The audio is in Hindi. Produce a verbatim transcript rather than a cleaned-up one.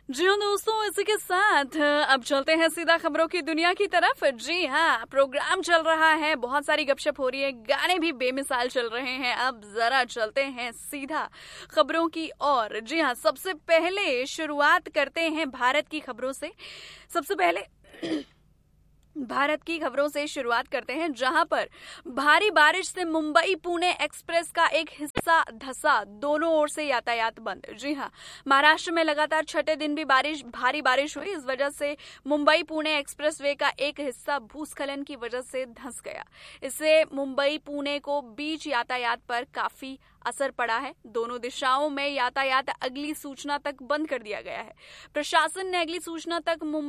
जी हाँ दोस्तों, इसी के साथ अब चलते हैं सीधा खबरों की दुनिया की तरफ। जी हाँ, प्रोग्राम चल रहा है, बहुत सारी गपशप हो रही है, गाने भी बेमिसाल चल रहे हैं। अब जरा चलते हैं सीधा खबरों की ओर। जी हाँ, सबसे पहले शुरुआत करते हैं भारत की खबरों से। सबसे पहले भारत की खबरों से शुरुआत करते हैं, जहां पर भारी बारिश से मुंबई पुणे एक्सप्रेस का एक हिस्सा धंसा, दोनों ओर से यातायात बंद। जी हां, महाराष्ट्र में लगातार छठे दिन भी बारिश भारी बारिश हुई। इस वजह से मुंबई पुणे एक्सप्रेसवे का एक हिस्सा भूस्खलन की वजह से धंस गया। इससे मुंबई पुणे को बीच यातायात पर काफी असर पड़ा है। दोनों दिशाओं में यातायात अगली सूचना तक बंद कर दिया गया है। प्रशासन ने अगली सूचना तक मुंबई